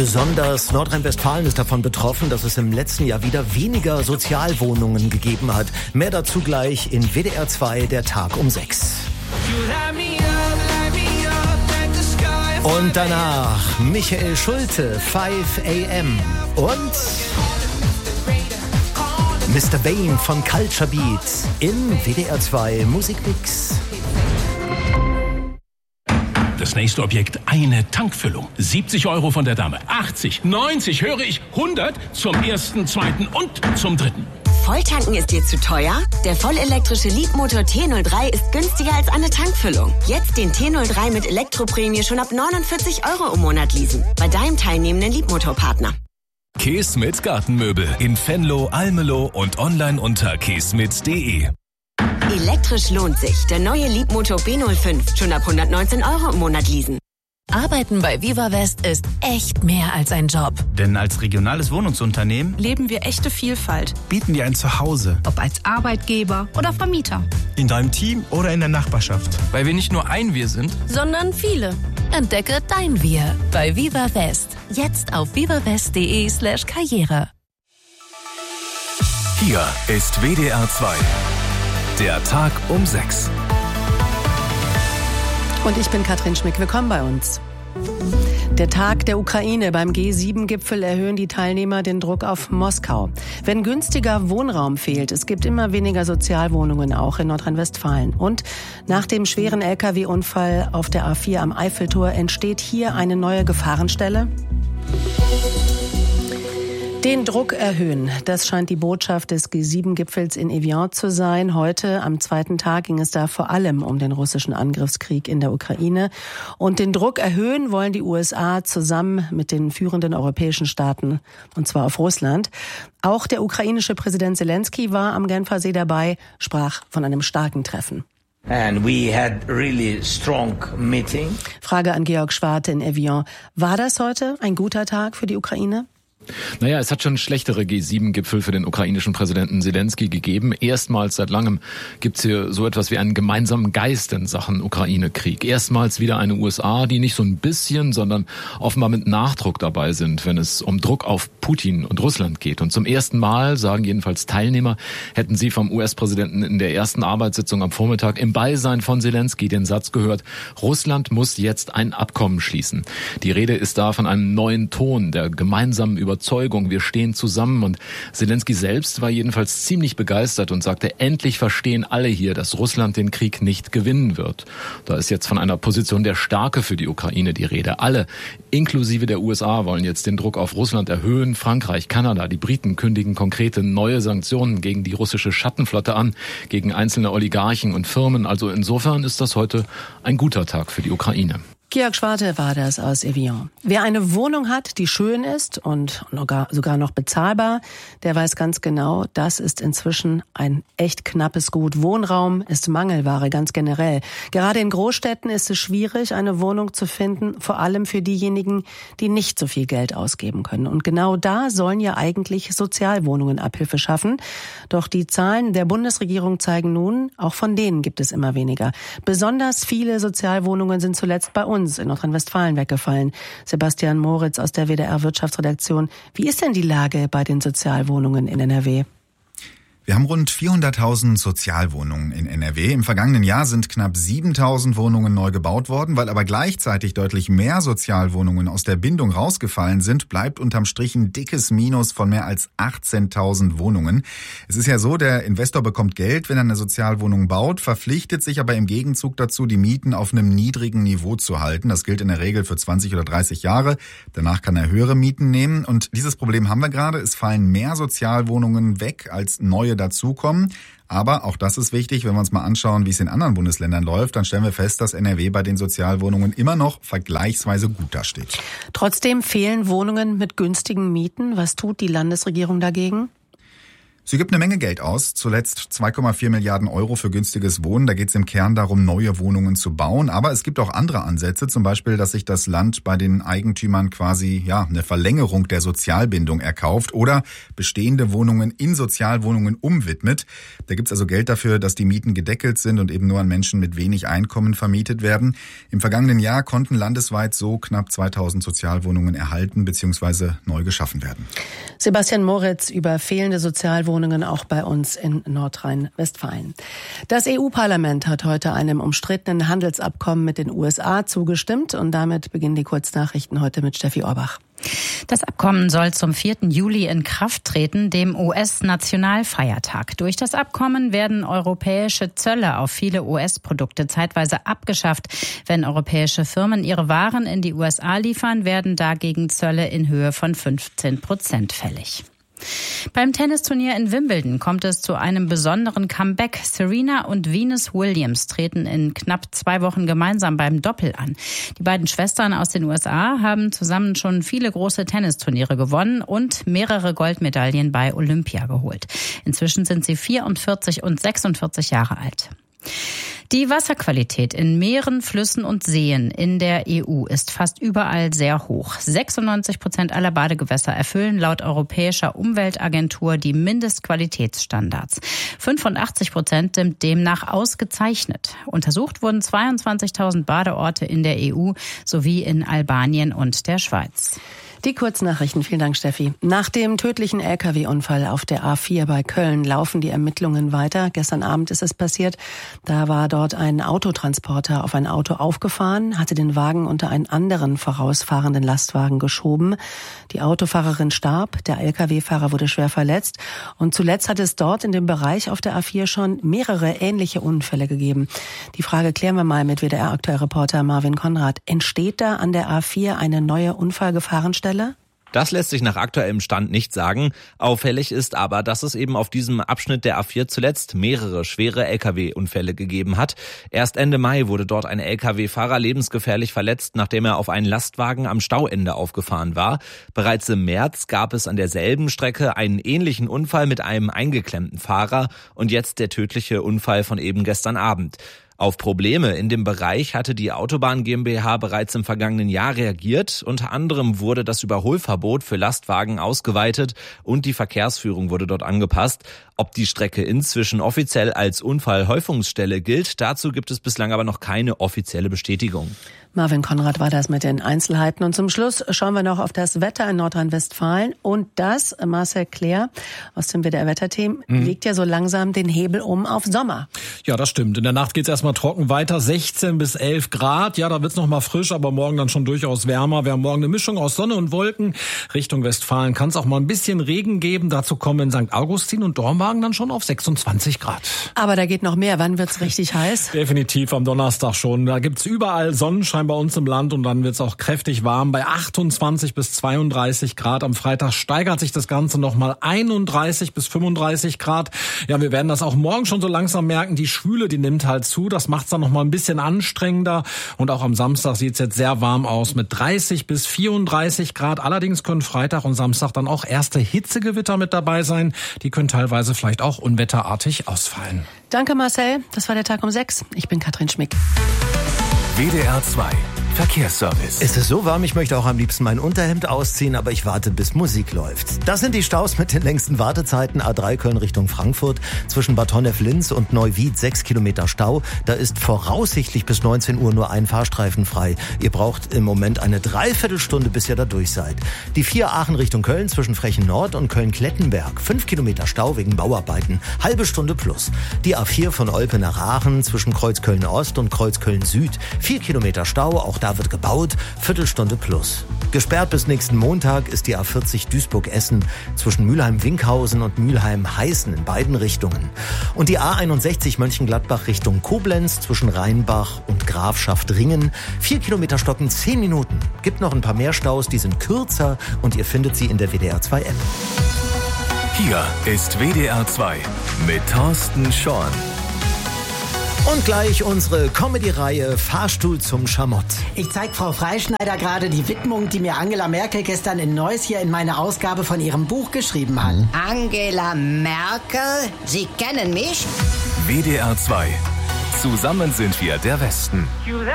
Besonders Nordrhein-Westfalen ist davon betroffen, dass es im letzten Jahr wieder weniger Sozialwohnungen gegeben hat. Mehr dazu gleich in WDR 2, der Tag um 6. Und danach Michael Schulte, 5 AM. Und Mr. Bane von Culture Beat im WDR 2 Musikmix. Das nächste Objekt, eine Tankfüllung. 70 € von der Dame, 80, 90, höre ich, 100 zum ersten, zweiten und zum dritten. Volltanken ist dir zu teuer? Der vollelektrische Leapmotor T03 ist günstiger als eine Tankfüllung. Jetzt den T03 mit Elektroprämie schon ab 49 € im Monat leasen. Bei deinem teilnehmenden Leapmotor-Partner. Keesmit Gartenmöbel in Venlo, Almelo und online unter keesmit.de. Elektrisch lohnt sich. Der neue Leapmotor B05 schon ab 119 € im Monat leasen. Arbeiten bei Viva West ist echt mehr als ein Job. Denn als regionales Wohnungsunternehmen leben wir echte Vielfalt. Bieten dir ein Zuhause. Ob als Arbeitgeber oder Vermieter. In deinem Team oder in der Nachbarschaft. Weil wir nicht nur ein Wir sind, sondern viele. Entdecke dein Wir bei Viva West. Jetzt auf vivawest.de/Karriere. Hier ist WDR 2. Der Tag um 6. Und ich bin Katrin Schmick. Willkommen bei uns. Der Tag der Ukraine. Beim G7-Gipfel erhöhen die Teilnehmer den Druck auf Moskau. Wenn günstiger Wohnraum fehlt, es gibt immer weniger Sozialwohnungen, auch in Nordrhein-Westfalen. Und nach dem schweren Lkw-Unfall auf der A4 am Eiffeltor entsteht hier eine neue Gefahrenstelle. Den Druck erhöhen, das scheint die Botschaft des G7-Gipfels in Evian zu sein. Heute, am zweiten Tag, ging es da vor allem um den russischen Angriffskrieg in der Ukraine. Und den Druck erhöhen wollen die USA zusammen mit den führenden europäischen Staaten, und zwar auf Russland. Auch der ukrainische Präsident Zelensky war am Genfer See dabei, sprach von einem starken Treffen. And we had really strong meeting. Frage an Georg Schwarte in Evian. War das heute ein guter Tag für die Ukraine? Naja, es hat schon schlechtere G7-Gipfel für den ukrainischen Präsidenten Zelensky gegeben. Erstmals seit langem gibt's hier so etwas wie einen gemeinsamen Geist in Sachen Ukraine-Krieg. Erstmals wieder eine USA, die nicht so ein bisschen, sondern offenbar mit Nachdruck dabei sind, wenn es um Druck auf Putin und Russland geht. Und zum ersten Mal, sagen jedenfalls Teilnehmer, hätten sie vom US-Präsidenten in der ersten Arbeitssitzung am Vormittag im Beisein von Zelensky den Satz gehört: Russland muss jetzt ein Abkommen schließen. Die Rede ist da von einem neuen Ton, der gemeinsamen Überzeugung, wir stehen zusammen. Und Zelensky selbst war jedenfalls ziemlich begeistert und sagte, endlich verstehen alle hier, dass Russland den Krieg nicht gewinnen wird. Da ist jetzt von einer Position der Stärke für die Ukraine die Rede. Alle, inklusive der USA, wollen jetzt den Druck auf Russland erhöhen. Frankreich, Kanada, die Briten kündigen konkrete neue Sanktionen gegen die russische Schattenflotte an, gegen einzelne Oligarchen und Firmen. Also insofern ist das heute ein guter Tag für die Ukraine. Georg Schwarte war das aus Evian. Wer eine Wohnung hat, die schön ist und sogar noch bezahlbar, der weiß ganz genau, das ist inzwischen ein echt knappes Gut. Wohnraum ist Mangelware ganz generell. Gerade in Großstädten ist es schwierig, eine Wohnung zu finden, vor allem für diejenigen, die nicht so viel Geld ausgeben können. Und genau da sollen ja eigentlich Sozialwohnungen Abhilfe schaffen. Doch die Zahlen der Bundesregierung zeigen nun, auch von denen gibt es immer weniger. Besonders viele Sozialwohnungen sind zuletzt bei uns in Nordrhein-Westfalen weggefallen. Sebastian Moritz aus der WDR Wirtschaftsredaktion. Wie ist denn die Lage bei den Sozialwohnungen in NRW? Wir haben rund 400.000 Sozialwohnungen in NRW. Im vergangenen Jahr sind knapp 7.000 Wohnungen neu gebaut worden. Weil aber gleichzeitig deutlich mehr Sozialwohnungen aus der Bindung rausgefallen sind, bleibt unterm Strich ein dickes Minus von mehr als 18.000 Wohnungen. Es ist ja so, der Investor bekommt Geld, wenn er eine Sozialwohnung baut, verpflichtet sich aber im Gegenzug dazu, die Mieten auf einem niedrigen Niveau zu halten. Das gilt in der Regel für 20 oder 30 Jahre. Danach kann er höhere Mieten nehmen. Und dieses Problem haben wir gerade. Es fallen mehr Sozialwohnungen weg, als neue dazukommen. Aber auch das ist wichtig, wenn wir uns mal anschauen, wie es in anderen Bundesländern läuft, dann stellen wir fest, dass NRW bei den Sozialwohnungen immer noch vergleichsweise gut dasteht. Trotzdem fehlen Wohnungen mit günstigen Mieten. Was tut die Landesregierung dagegen? Sie gibt eine Menge Geld aus, zuletzt 2,4 Milliarden Euro für günstiges Wohnen. Da geht es im Kern darum, neue Wohnungen zu bauen. Aber es gibt auch andere Ansätze, zum Beispiel, dass sich das Land bei den Eigentümern quasi eine Verlängerung der Sozialbindung erkauft oder bestehende Wohnungen in Sozialwohnungen umwidmet. Da gibt es also Geld dafür, dass die Mieten gedeckelt sind und eben nur an Menschen mit wenig Einkommen vermietet werden. Im vergangenen Jahr konnten landesweit so knapp 2000 Sozialwohnungen erhalten bzw. neu geschaffen werden. Sebastian Moritz über fehlende Sozialwohnungen auch bei uns in Nordrhein-Westfalen. Das EU-Parlament hat heute einem umstrittenen Handelsabkommen mit den USA zugestimmt und damit beginnen die Kurznachrichten heute mit Steffi Orbach. Das Abkommen soll zum 4. Juli in Kraft treten, dem US-Nationalfeiertag. Durch das Abkommen werden europäische Zölle auf viele US-Produkte zeitweise abgeschafft. Wenn europäische Firmen ihre Waren in die USA liefern, werden dagegen Zölle in Höhe von 15% fällig. Beim Tennisturnier in Wimbledon kommt es zu einem besonderen Comeback. Serena und Venus Williams treten in knapp 2 Wochen gemeinsam beim Doppel an. Die beiden Schwestern aus den USA haben zusammen schon viele große Tennisturniere gewonnen und mehrere Goldmedaillen bei Olympia geholt. Inzwischen sind sie 44 und 46 Jahre alt. Die Wasserqualität in Meeren, Flüssen und Seen in der EU ist fast überall sehr hoch. 96% aller Badegewässer erfüllen laut Europäischer Umweltagentur die Mindestqualitätsstandards. 85% sind demnach ausgezeichnet. Untersucht wurden 22.000 Badeorte in der EU sowie in Albanien und der Schweiz. Die Kurznachrichten. Vielen Dank, Steffi. Nach dem tödlichen Lkw-Unfall auf der A4 bei Köln laufen die Ermittlungen weiter. Gestern Abend ist es passiert. Da war dort ein Autotransporter auf ein Auto aufgefahren, hatte den Wagen unter einen anderen vorausfahrenden Lastwagen geschoben. Die Autofahrerin starb, der Lkw-Fahrer wurde schwer verletzt. Und zuletzt hat es dort in dem Bereich auf der A4 schon mehrere ähnliche Unfälle gegeben. Die Frage klären wir mal mit WDR-Aktuellreporter Marvin Konrad. Entsteht da an der A4 eine neue Unfallgefahrenstelle? Das lässt sich nach aktuellem Stand nicht sagen. Auffällig ist aber, dass es eben auf diesem Abschnitt der A4 zuletzt mehrere schwere Lkw-Unfälle gegeben hat. Erst Ende Mai wurde dort ein Lkw-Fahrer lebensgefährlich verletzt, nachdem er auf einen Lastwagen am Stauende aufgefahren war. Bereits im März gab es an derselben Strecke einen ähnlichen Unfall mit einem eingeklemmten Fahrer und jetzt der tödliche Unfall von eben gestern Abend. Auf Probleme in dem Bereich hatte die Autobahn GmbH bereits im vergangenen Jahr reagiert. Unter anderem wurde das Überholverbot für Lastwagen ausgeweitet und die Verkehrsführung wurde dort angepasst. Ob die Strecke inzwischen offiziell als Unfallhäufungsstelle gilt, dazu gibt es bislang aber noch keine offizielle Bestätigung. Marvin Konrad war das mit den Einzelheiten. Und zum Schluss schauen wir noch auf das Wetter in Nordrhein-Westfalen. Und das, Marcel Claire aus dem WDR-Wetterteam, legt ja so langsam den Hebel um auf Sommer. Ja, das stimmt. In der Nacht geht's erstmal trocken weiter, 16 bis 11 Grad. Ja, da wird's noch mal frisch, aber morgen dann schon durchaus wärmer. Wir haben morgen eine Mischung aus Sonne und Wolken. Richtung Westfalen kann es auch mal ein bisschen Regen geben. Dazu kommen in St. Augustin und Dormagen dann schon auf 26 Grad. Aber da geht noch mehr. Wann wird's richtig heiß? Definitiv am Donnerstag schon. Da gibt's überall Sonnenschein bei uns im Land und dann wird's auch kräftig warm bei 28 bis 32 Grad. Am Freitag steigert sich das Ganze nochmal 31 bis 35 Grad. Ja, wir werden das auch morgen schon so langsam merken. Die Schwüle, die nimmt halt zu. Das macht's dann nochmal ein bisschen anstrengender. Und auch am Samstag sieht's jetzt sehr warm aus mit 30 bis 34 Grad. Allerdings können Freitag und Samstag dann auch erste Hitzegewitter mit dabei sein. Die können teilweise vielleicht auch unwetterartig ausfallen. Danke, Marcel. Das war der Tag um 6. Ich bin Katrin Schmick. WDR 2 Verkehrsservice. Es ist so warm, ich möchte auch am liebsten mein Unterhemd ausziehen, aber ich warte, bis Musik läuft. Das sind die Staus mit den längsten Wartezeiten. A3 Köln Richtung Frankfurt. Zwischen Bad Honnef-Linz und Neuwied 6 Kilometer Stau. Da ist voraussichtlich bis 19 Uhr nur ein Fahrstreifen frei. Ihr braucht im Moment eine Dreiviertelstunde, bis ihr da durch seid. Die 4 Aachen Richtung Köln zwischen Frechen Nord und Köln-Klettenberg. 5 Kilometer Stau wegen Bauarbeiten. Halbe Stunde plus. Die A4 von Olpe nach Aachen zwischen Kreuz Köln Ost und Kreuz Köln Süd. 4 Kilometer Stau, auch da wird gebaut, Viertelstunde plus. Gesperrt bis nächsten Montag ist die A40 Duisburg-Essen zwischen Mülheim-Winkhausen und Mülheim-Heißen in beiden Richtungen. Und die A61 Mönchengladbach Richtung Koblenz zwischen Rheinbach und Grafschaft Ringen. 4 Kilometer stocken 10 Minuten. Gibt noch ein paar mehr Staus, die sind kürzer und ihr findet sie in der WDR 2 App. Hier ist WDR 2 mit Thorsten Schorn. Und gleich unsere Comedy-Reihe Fahrstuhl zum Schamott. Ich zeige Frau Freischneider gerade die Widmung, die mir Angela Merkel gestern in Neuss hier in meine Ausgabe von ihrem Buch geschrieben hat. Angela Merkel? Sie kennen mich? WDR 2. Zusammen sind wir der Westen.